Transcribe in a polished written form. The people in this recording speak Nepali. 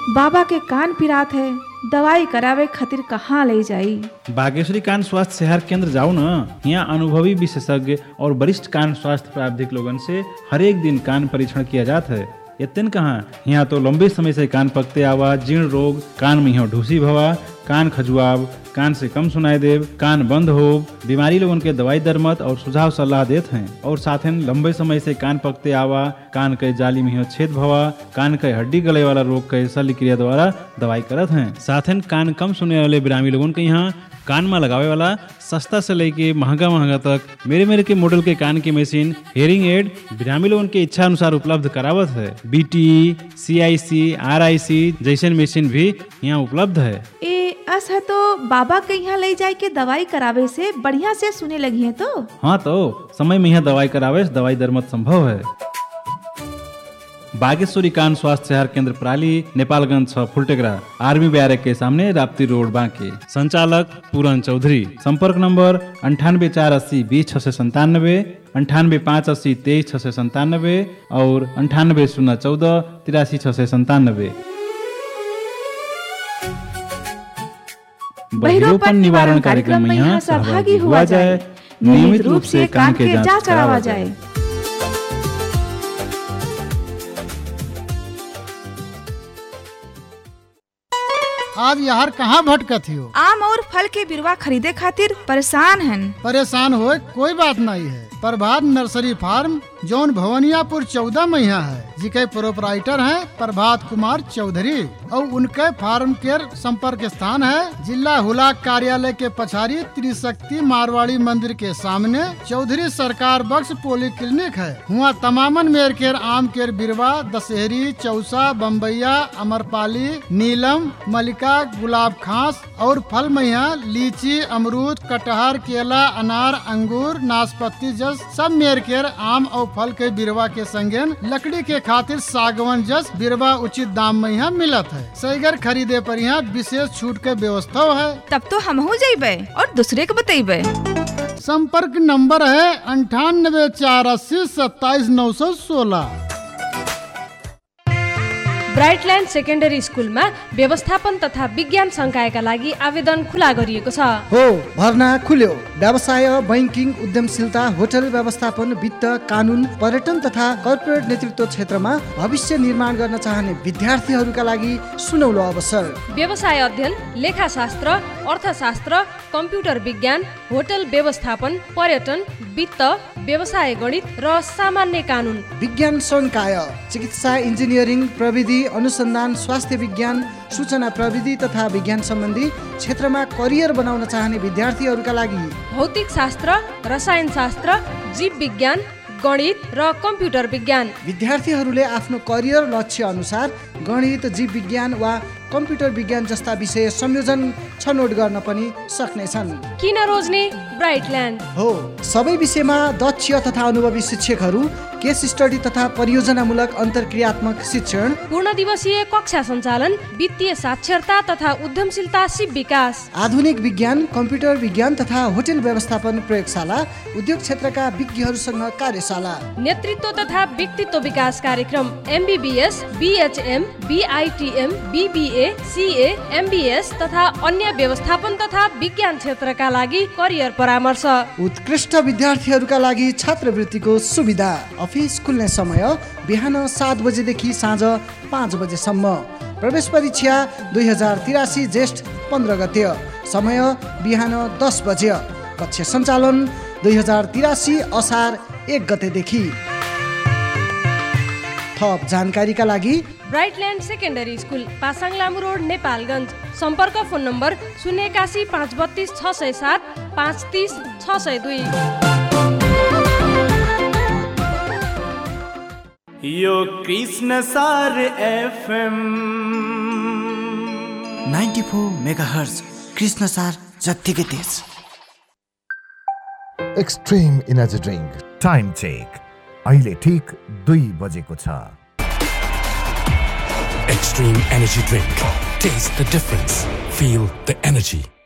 बाबा के कान पिरात है, दवाई करावे खातिर कहाँ ले जाई? बागेश्वरी कान स्वास्थ्य सेहर केंद्र जाओ न। यहाँ अनुभवी विशेषज्ञ और वरिष्ठ कान स्वास्थ्य प्रावधिक लोगन से हर एक दिन कान परीक्षण किया जाता है। इतने कहाँ, यहाँ तो लंबे समय से कान पकते आवा, जीर्ण रोग, कान में यहाँ ढूसी भवा, कान खजुआव, कान से कम सुनाई देव, कान बंद हो, बीमारी लोगों के दवाई दरमत और सुझाव सलाह देते हैं। और साथ ही लंबे समय से कान पकते आवा, कान के जाली में छेद भवा, कान के हड्डी गले वाला रोग के शल्य क्रिया द्वारा दवाई करत हैं। साथ ही कान कम सुने वाले बिरामी लोगों के यहाँ कान में लगावे वाला सस्ता से लेके महंगा तक मेरे के मॉडल के कान की मशीन हेयरिंग एड बिरामी लोगों के इच्छा अनुसार उपलब्ध करावत है। BT, CIC, RIC जैसे मशीन भी यहाँ उपलब्ध है। अस है तो बाबा के यहाँ ले जाए के दवाई करावे से बढ़िया से सुने लगी है तो? हाँ तो समय में यहाँ दवाई करावे से दवाई दरमत संभव है। बागेश्वरी कान स्वास्थ्य सेहर केंद्र प्राली, नेपालगंज 6 फुलटेकरा, आर्मी बैरक के सामने, राप्ती रोड, बांके। संचालक पूरन चौधरी। संपर्क नंबर 984880 20697, 985880 23697 और 98014 83697। बहिरोपन निवारण कार्यक्रम में यहाँ सहभागी हुआ जाए, नियमित रूप से कान के जांच करावा जाए। आज यार कहाँ भटकत हो? आम और फल के बिरवा खरीदे खातिर परेशान हैं। परेशान हो कोई बात नहीं है। प्रभात नर्सरी फार्म जौन भवनियापुर 14 में है, जिके प्रोपराइटर हैं प्रभात कुमार चौधरी और उनके फार्म के संपर्क स्थान है जिला हुलाक कार्यालय के पछाड़ी त्रिशक्ति मारवाड़ी मंदिर के सामने चौधरी सरकार बख्श पोली क्लिनिक है। हुआ तमामन मेर केर आम केर बिरवा, दशहरी, चौसा, बम्बैया, अमरपाली, नीलम, मलिका, गुलाब खास और फल में लीची, अमरूद, कटहर, केला, अनार, अंगूर, नाशपाती जस सब मेर केर आम और फल के बिरवा के संगेन लकड़ी के खातिर सागवन जस बिरवा उचित दाम में यहाँ मिलत है। सहीगर खरीदे पर यहाँ विशेष छूट के व्यवस्था है। तब तो हम हो जाइबे और दूसरे को बताइबे। संपर्क नंबर है 984880 27916। ब्राइटल्यान्ड सेकेन्डरी स्कुलमा व्यवस्थापन तथा विज्ञान संकायका लागि आवेदन खुला गरिएको छ। हो, भर्ना खुल्यो। व्यवसाय, बैंकिङ, उद्यमशीलता, होटल व्यवस्थापन, वित्त, कानुन, पर्यटन तथा कर्पोरेट नेतृत्व क्षेत्रमा भविष्य निर्माण गर्न चाहने विद्यार्थीहरूका लागि सुनौलो अवसर। व्यवसाय अध्ययन, लेखाशास्त्र, अर्थशास्त्र, कम्प्युटर विज्ञान, होटल व्यवस्थापन, पर्यटन, वित्त, व्यवसाय गणित र सामान्य कानुन। विज्ञान संकाय, चिकित्सा, इन्जिनियरिङ, प्रविधि, अनुसन्धान, स्वास्थ्य विज्ञान, सूचना प्रविधि तथा विज्ञान सम्बन्धी क्षेत्रमा करियर बनाउन चाहने विद्यार्थीहरूका लागि भौतिक शास्त्र, रसायन शास्त्र, जीव विज्ञान, गणित र कम्प्युटर विज्ञान। विद्यार्थीहरूले आफ्नो करियर लक्ष्य अनुसार गणित, जीव विज्ञान वा कम्प्युटर विज्ञान जस्ता विषय संयोजन छनौट गर्न पनि सक्नेछन्। किन रोज्ने? ब्राइटल्यान्ड हो, सबै विषयमा दक्ष तथा अनुभवी शिक्षकहरू, केस स्टडी तथा परियोजनामूलक अन्तर्क्रियात्मक शिक्षण, पूर्ण दिवसीय कक्षा सञ्चालन, वित्तीय साक्षरता तथा उद्यमशीलता सिप विकास, आधुनिक विज्ञान, कम्प्युटर विज्ञान तथा होटल व्यवस्थापन प्रयोगशाला, उद्योग क्षेत्रका विज्ञहरूसँग कार्यशाला, नेतृत्व तथा व्यक्तित्व विकास कार्यक्रम, MBBS, BHM, BITM, BBA, CA, MBS तथा अन्य व्यवस्थापन तथा विज्ञान क्षेत्रका लागि करियर परामर्श। उत्कृष्ट विद्यार्थीहरूका लागि छात्रवृत्तिको सुविधा। अफिस खुल्ने समय बिहान 7 बजेदेखि साँझ 5 बजेसम्म। प्रवेश परीक्षा 2083 ज्येष्ठ 15 गते। समय बिहान 10 बजे। कक्षा सञ्चालन 2083 असार 1 गतेदेखि। थप जानकारीका लागि ब्राइटल्यान्ड secondary school, Pasang Lamu road, Nepalgunj. सम्पर्क फोन नम्बर 081 532 607 530 602। यो कृष्ण सार FM 94 मेगाहर्ज, कृष्ण सार जत्तिकै तेज। Extreme energy drink time check अहिले ठीक 2 बजेको छ। Extreme Energy Drink. Taste the difference. Feel the energy.